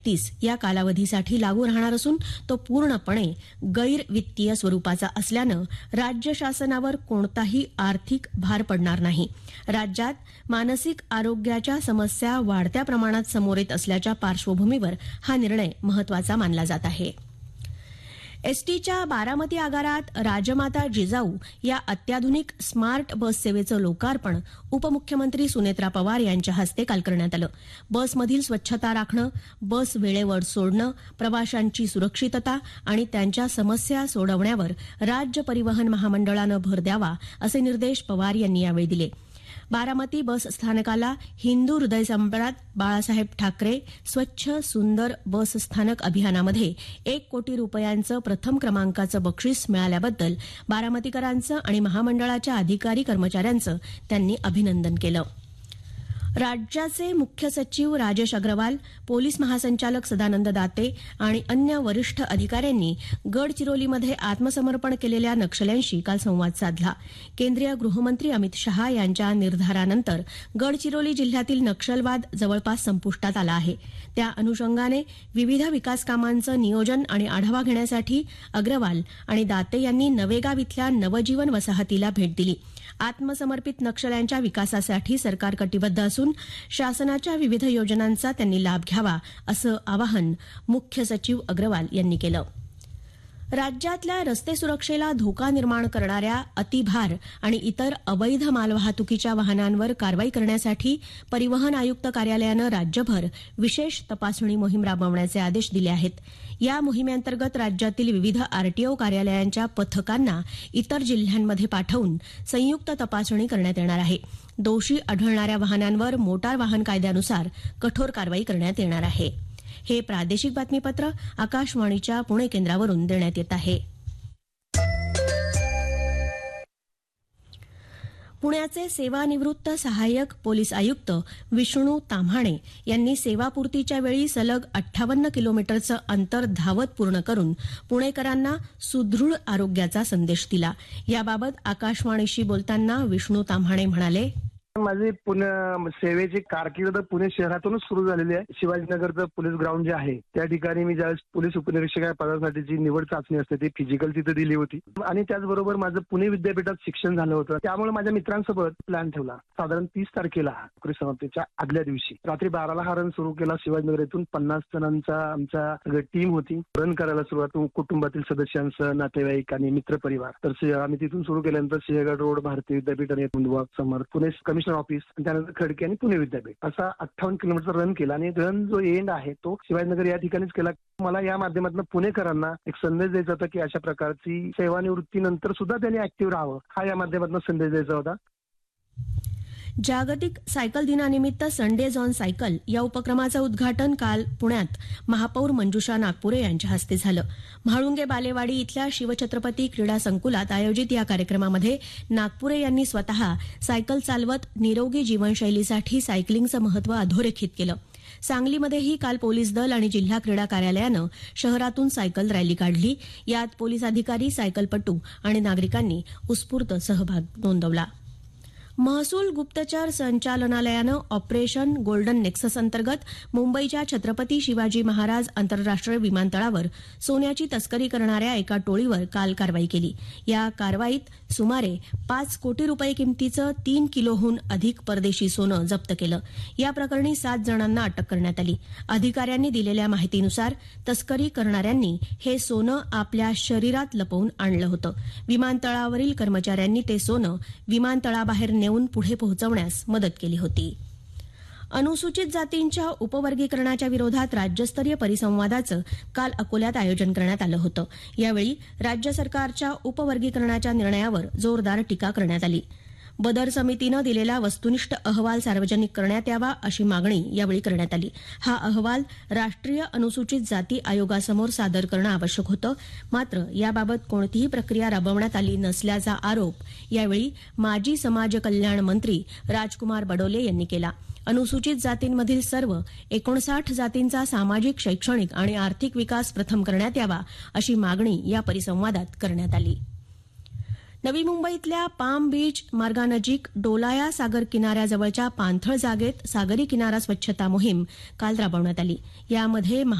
30 या कालावधीसाठी लागू राहणार असून तो पूर्णपणे गैर वित्तीय स्वरूपाचा असल्यानं राज्य शासनावर कोणताही आर्थिक भार पडणार नाही. राज्यात मानसिक आरोग्याच्या समस्या वाढत्या प्रमाणात समोर येत असल्याच्या पार्श्वभूमीवर हा निर्णय महत्वाचा मानला जात आहे. एसटीच्या बारामती आगारात राजमाता जिजाऊ या अत्याधुनिक स्मार्ट बस सेवेचं लोकार्पण उपमुख्यमंत्री सुनेत्रा पवार यांच्या हस्ते काल करण्यात आलं. बसमधील स्वच्छता राखणं, बस वेळेवर सोडणं, प्रवाशांची सुरक्षितता आणि त्यांच्या समस्या सोडवण्यावर राज्य परिवहन महामंडळानं भर द्यावा असे निर्देश पवार यांनी यावेळी दिले. बारामती बस स्थानकाला हिंदू हृदय सम्राट बाळासाहेब ठाकरे स्वच्छ सुंदर बस स्थानक अभियानामध्ये 1 कोटी रुपयांचं प्रथम क्रमांकाचं बक्षीस मिळाल्याबद्दल बारामतीकरांचं आणि महामंडळाच्या अधिकारी कर्मचाऱ्यांचं त्यांनी अभिनंदन केलं. राज्याचे मुख्य सचिव राजेश अग्रवाल, पोलीस महासंचालक सदानंद दाते आणि अन्य वरिष्ठ अधिकाऱ्यांनी गडचिरोलीमध्ये आत्मसमर्पण केलेल्या नक्षल्यांशी काल संवाद साधला. केंद्रीय गृहमंत्री अमित शहा यांच्या निर्धारानंतर गडचिरोली जिल्ह्यातील नक्षलवाद जवळपास संपुष्टात आला आहे. त्या अनुषंगाने विविध विकास कामांचं नियोजन आणि आढावा घेण्यासाठी अग्रवाल आणि दाते यांनी नवेगाव इथल्या नवजीवन वसाहतीला भेट दिली. आत्मसमर्पित नक्षल्यांच्या विकासासाठी सरकार कटिबद्ध असून शासनाच्या विविध योजनांचा त्यांनी लाभ घ्यावा असं आवाहन मुख्य सचिव अग्रवाल यांनी केलं. राज्यातल्या रस्ते सुरक्षेला धोका निर्माण करणाऱ्या अतिभार आणि इतर अवैध मालवाहतुकीच्या वाहनांवर कारवाई करण्यासाठी परिवहन आयुक्त कार्यालयानं राज्यभर विशेष तपासणी मोहीम राबवण्याचे आदेश दिले आहेत. या मोहिमेअंतर्गत राज्यातील विविध आरटीओ कार्यालयांच्या पथकांना इतर जिल्ह्यांमध्ये पाठवून संयुक्त तपासणी करण्यात येणार आहे. दोषी आढळणाऱ्या वाहनांवर मोटार वाहन कायद्यानुसार कठोर कारवाई करण्यात येणार आहे. हे प्रादेशिक बातमीपत्र आकाशवाणीच्या पुणे केंद्रावरून देण्यात येत आहे. पुण्याचे सेवानिवृत्त सहाय्यक पोलीस आयुक्त विष्णू ताम्हाणे यांनी सेवापूर्तीच्या वेळी सलग 58 किलोमीटरचं अंतर धावत पूर्ण करून पुणेकरांना सुदृढ आरोग्याचा संदेश दिला. याबाबत आकाशवाणीशी बोलताना विष्णू ताम्हाणे म्हणाले, माझी पुणे सेवेची कारकीर्द पुणे शहरातूनच सुरू झालेली आहे. शिवाजीनगरचं पोलीस ग्राउंड जे आहे त्या ठिकाणी मी ज्यावेळेस पोलीस उपनिरीक्षक या पदासाठीची निवड चाचणी असते ती फिजिकल तिथे दिली होती आणि त्याचबरोबर माझं पुणे विद्यापीठात शिक्षण झालं होतं. त्यामुळे माझ्या मित्रांसोबत प्लॅन ठेवला. साधारण 30 तारखेला नोकरी समाप्तीच्या आदल्या दिवशी रात्री 12ला हा रन सुरू केला. शिवाजीनगर येथून 50 जणांचा आमच्या टीम होती. रन करायला सुरुवात कुटुंबातील सदस्यांसह, नातेवाईक आणि मित्रपरिवार. तर आम्ही तिथून सुरू केल्यानंतर सिंहगड रोड, भारतीय विद्यापीठ आणि मुंडवा समोर पुणे कमिशनर ऑफिस, त्यानंतर खडकी आणि पुणे विद्यापीठ असा 58 किलोमीटर रन केला आणि रन जो एंड आहे तो शिवाजीनगर या ठिकाणीच केला. मला या माध्यमातून पुणेकरांना एक संदेश द्यायचा होता की अशा प्रकारची सेवानिवृत्तीनंतर सुद्धा त्यांनी ऍक्टिव्ह राहावं, हा या माध्यमातून संदेश द्यायचा होता. जागतिक सायकल दिनानिमित्त संडेज ऑन सायकल या उपक्रमाचं उद्घाटन काल पुण्यात महापौर मंजुषा नागपुरे यांच्या हस्ते झालं. म्हाळुंगे बालेवाडी इथल्या शिवछत्रपती क्रीडा संकुलात आयोजित या कार्यक्रमामध्ये नागपुरे यांनी स्वतः सायकल चालवत निरोगी जीवनशैलीसाठी सायकलिंगचं महत्त्व अधोरेखित केलं. सांगलीमध्येही काल पोलीस दल आणि जिल्हा क्रीडा कार्यालयानं शहरातून सायकल रॅली काढली. यात पोलीस अधिकारी, सायकलपटू आणि नागरिकांनी उत्स्फूर्त सहभाग नोंदवला. महसूल गुप्तचर संचालनालयानं ऑपरेशन गोल्डन नेक्सस अंतर्गत मुंबईच्या छत्रपती शिवाजी महाराज आंतरराष्ट्रीय विमानतळावर सोन्याची तस्करी करणाऱ्या एका टोळीवर काल कारवाई केली. या कारवाईत सुमारे 5 कोटी रुपये किमतीचं 3 किलोहून अधिक परदेशी सोनं जप्त केलं. या प्रकरणी 7 जणांना अटक करण्यात आली. अधिकाऱ्यांनी दिलेल्या माहितीनुसार तस्करी करणाऱ्यांनी हे सोनं आपल्या शरीरात लपवून आणलं होतं. विमानतळावरील कर्मचाऱ्यांनी ते सोनं विमानतळाबाहेर नेऊन पुढे पोहोचवण्यास मदत केली होती. अनुसूचित जातींच्या उपवर्गीकरणाच्या विरोधात राज्यस्तरीय परिसंवादाचं काल अकोल्यात आयोजन करण्यात आलं होतं. यावेळी राज्य सरकारच्या उपवर्गीकरणाच्या निर्णयावर जोरदार टीका करण्यात आली. बदर समितीनं दिलेला वस्तुनिष्ठ अहवाल सार्वजनिक करण्यात यावा अशी मागणी यावेळी करण्यात आली. हा अहवाल राष्ट्रीय अनुसूचित जाती आयोगासमोर सादर करणं आवश्यक होतं. मात्र याबाबत कोणतीही प्रक्रिया राबवण्यात आली नसल्याचा आरोप यावेळी माजी समाज कल्याण मंत्री राजकुमार बडोले यांनी केला. अनुसूचित जातींमधील सर्व 59 जातींचा सामाजिक, शैक्षणिक आणि आर्थिक विकास प्रथम करण्यात यावा अशी मागणी या परिसंवादात करण्यात आली. नवी मुंबईतल्या पाम बीच मार्गानजीक डोलाया सागर किनाऱ्याजवळच्या पाणथळ जागेत सागरी किनारा स्वच्छता मोहीम काल राबवण्यात आली. यामध्ये